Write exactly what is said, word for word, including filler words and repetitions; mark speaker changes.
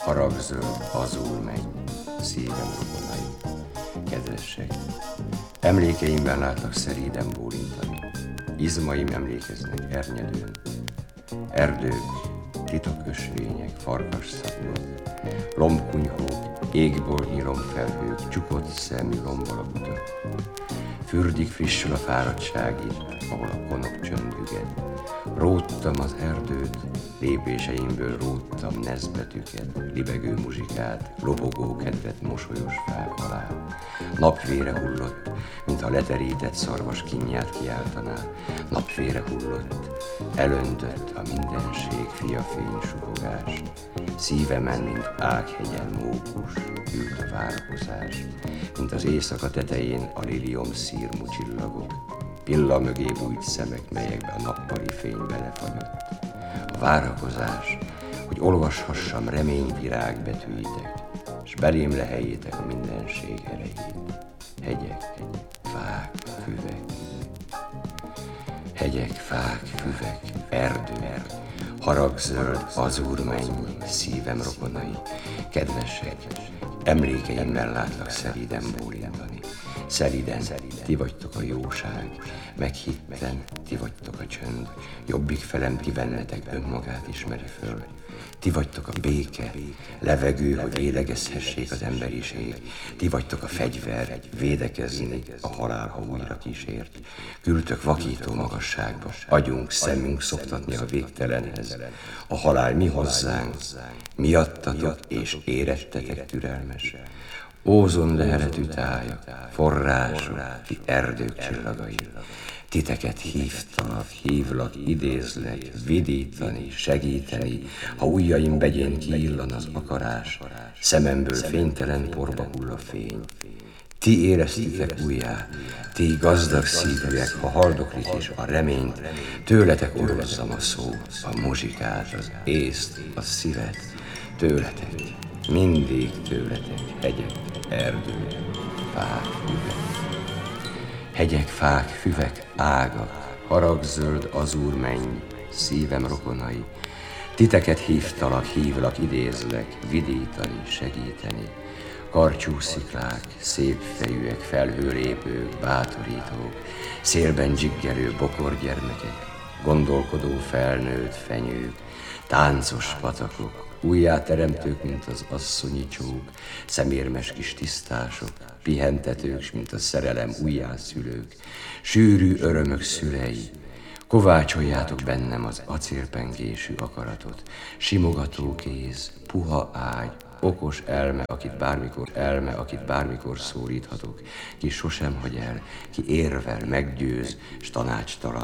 Speaker 1: haragzöld, azul menj, szívem rokonai, kedvesek. Emlékeimben látlak szeríden bólintani, izmaim emlékeznek ernyedőn. Erdők, titokösvények, farkasszapot, lombkunyhók, égboltnyi lombfelhők, csukott szemű lombalak. Fürdik frissül a fáradtság itt, ahol a konok csönd üget. Róttam az erdőt, lépéseimből róttam neszbetűket, libegő muzsikát, lobogó kedvet mosolyos fák alá. Napvére hullott, mintha leterített szarvas kínját kiáltaná. Napvére hullott, elöntött a mindenség fiafény sufogás. Szívemen, mint ághegyen mókus, ült a várakozás, mint az éjszaka tetején a liliom szírmú csillagok. Pilla mögé bújt szemek, melyekbe a nappali fény belefagyott. A várakozás, hogy olvashassam reményvirág betűitek, s belém lehelyétek a mindenség erejét. Hegyek, fák, füvek. Hegyek, fák, füvek, erdő, haragzöld, azúr menny, szívem rokonai, kedvesek. Emlékeimmel látlak szeríden bólintani. Szeriden, ti vagytok a jóság, meghitten, ti vagytok a csönd. Jobbik felem ti bennetek önmagát ismeri föl. Ti vagytok a béke, levegő, hogy lélegezhessék az emberiség. Ti vagytok a fegyver, védekezni a halál, ha újra kísért. Küldtök vakító magasságba, agyunk, szemünk szoktatni a végtelenhez. A halál mi hozzánk, miattatok és érettetek türelmes. Ózon leheletű tájak, források, ti erdők csillagai. Titeket hívtalak, hívlak, idézlek, vidítani, segíteni, ha ujjaim begyén kiillan az akarás, szememből fénytelen porba hull a fény. Ti éreztitek újjá, ti gazdag szívűek, ha haldoklik is a reményt, tőletek orozzam a szó, a muzsikát, az észt, a szívet, tőletek, mindig tőletek, hegyek, erdők, fák, füvek. Hegyek, fák, füvek, ágak, haragzöld, azúr menny, szívem rokonai. Titeket hívtalak, hívlak, idézlek, vidítani, segíteni. Karcsú sziklák, szép fejűek, felhőlépők, bátorítók, szélben dzsiggelő bokorgyermekek, gondolkodó felnőtt fenyők, táncos patakok, újjáteremtők, mint az asszonyi csók, szemérmes kis tisztások, pihentetők, mint a szerelem újjászülők, sűrű örömök szülei. Kovácsoljátok bennem az acélpengésű akaratot, simogató kéz, puha ágy, okos elme, akit bármikor elme, akit bármikor szólíthatok, ki sosem hagy el, ki érvel, meggyőz, s tanácstalan